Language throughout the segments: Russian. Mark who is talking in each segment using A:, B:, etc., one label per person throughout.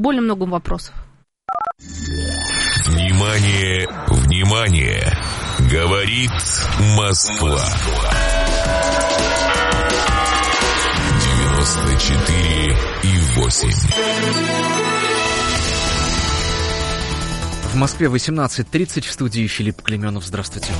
A: более много вопросов.
B: Внимание, внимание! Говорит Москва. 94,8.
C: В Москве 18:30, в студии Филипп Клеменов. Здравствуйте.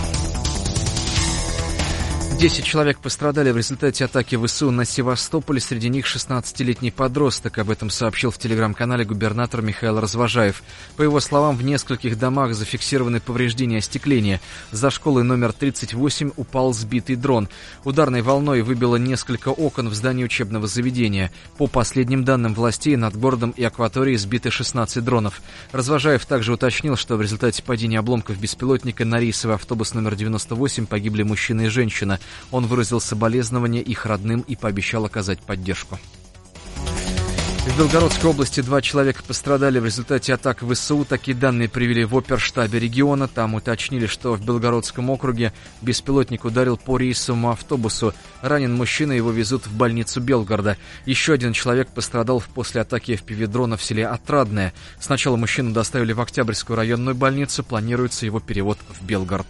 C: 10 человек пострадали в результате атаки ВСУ на Севастополь, среди них 16-летний подросток. Об этом сообщил в телеграм-канале губернатор Михаил Развожаев. По его словам, в нескольких домах зафиксированы повреждения остекления. За школой номер 38 упал сбитый дрон. Ударной волной выбило несколько окон в здании учебного заведения. По последним данным властей, над городом и акваторией сбиты 16 дронов. Развожаев также уточнил, что в результате падения обломков беспилотника на рейсовый автобус номер 98 погибли мужчина и женщина. Он выразил соболезнования их родным и пообещал оказать поддержку. В Белгородской области 2 человека пострадали в результате атак ВСУ. Такие данные привели в оперштабе региона. Там уточнили, что в Белгородском округе беспилотник ударил по рейсовому автобусу. Ранен мужчина, его везут в больницу Белгорода. Еще один человек пострадал после атаки FPV-дрона в селе Отрадное. Сначала мужчину доставили в Октябрьскую районную больницу. Планируется его перевод в Белгород.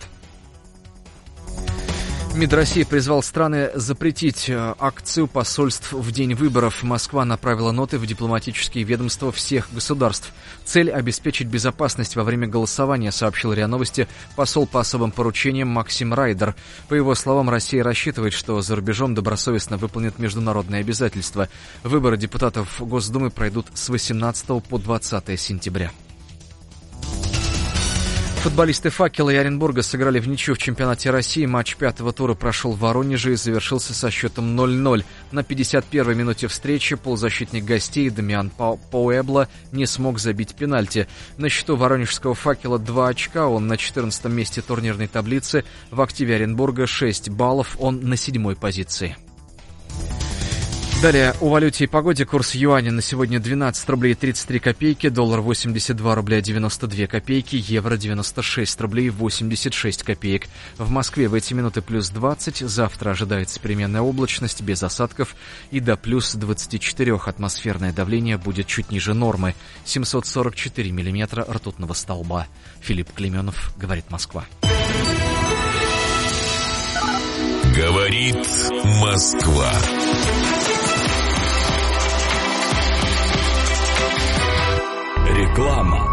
C: МИД России призвал страны запретить акцию посольств в день выборов. Москва направила ноты в дипломатические ведомства всех государств. Цель – обеспечить безопасность во время голосования, сообщил РИА Новости посол по особым поручениям Максим Райдер. По его словам, Россия рассчитывает, что за рубежом добросовестно выполнит международные обязательства. Выборы депутатов Госдумы пройдут с 18 по 20 сентября. Футболисты «Факела» и Оренбурга сыграли в ничью в чемпионате России. Матч 5-го тура прошел в Воронеже и завершился со счетом 0-0. На 51-й минуте встречи полузащитник гостей Дамиан Пуэбло не смог забить пенальти. На счету воронежского «Факела» 2 очка. Он на 14-м месте турнирной таблицы. В активе Оренбурга 6 баллов. Он на 7-й позиции. Далее о валюте и погоде. Курс юаня на сегодня 12 рублей 33 копейки, доллар 82 рубля 92 копейки, евро 96 рублей 86 копеек. В Москве в эти минуты плюс 20, завтра ожидается переменная облачность без осадков и до плюс 24. Атмосферное давление будет чуть ниже нормы. 744 миллиметра ртутного столба. Филипп Клеменов, говорит Москва.
B: Говорит Москва.
D: Реклама.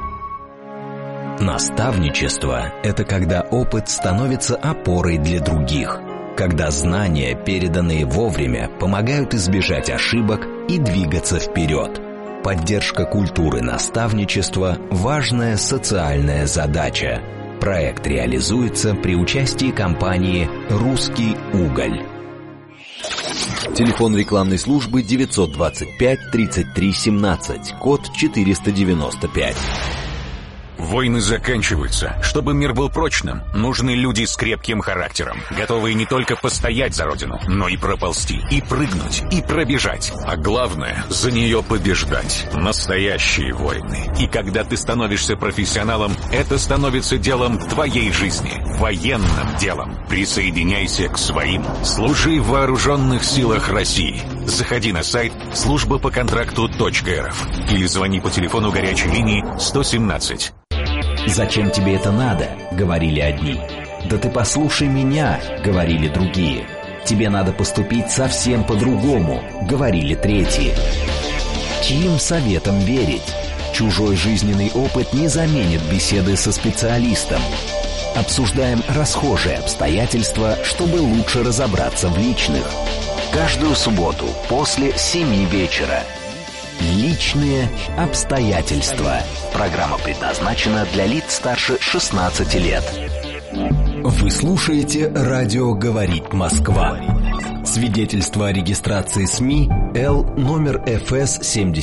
D: Наставничество – это когда опыт становится опорой для других, когда знания, переданные вовремя, помогают избежать ошибок и двигаться вперед. Поддержка культуры наставничества – важная социальная задача. Проект реализуется при участии компании «Русский уголь».
E: Телефон рекламной службы 925 33 17, код 495.
F: Войны заканчиваются. Чтобы мир был прочным, нужны люди с крепким характером, готовые не только постоять за родину, но и проползти, и прыгнуть, и пробежать. А главное, за нее побеждать. Настоящие войны. И когда ты становишься профессионалом, это становится делом твоей жизни, военным делом. Присоединяйся к своим. Служи в вооруженных силах России. Заходи на сайт службапоконтракту.рф или звони по телефону горячей линии 117.
D: «Зачем тебе это надо?» — говорили одни. «Да ты послушай меня!» — говорили другие. «Тебе надо поступить совсем по-другому!» — говорили третьи. Чьим советом верить? Чужой жизненный опыт не заменит беседы со специалистом. Обсуждаем расхожие обстоятельства, чтобы лучше разобраться в личных. Каждую субботу после 7 вечера. Личные обстоятельства. Программа предназначена для лиц старше 16 лет. Вы слушаете «Радио говорит Москва». Свидетельство о регистрации СМИ Л номер ФС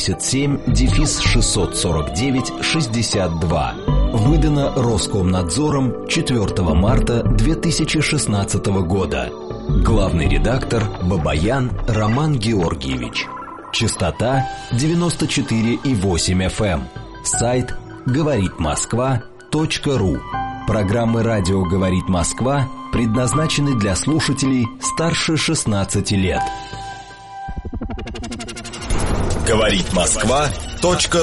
D: 77-649-62. Выдано Роскомнадзором 4 марта 2016 года. Главный редактор Бабаян Роман Георгиевич. Частота 94,8 FM. Сайт говоритмосква.ру. Программы «Радио говорит Москва» предназначены для слушателей старше 16 лет.
E: Говорит Москва.ру.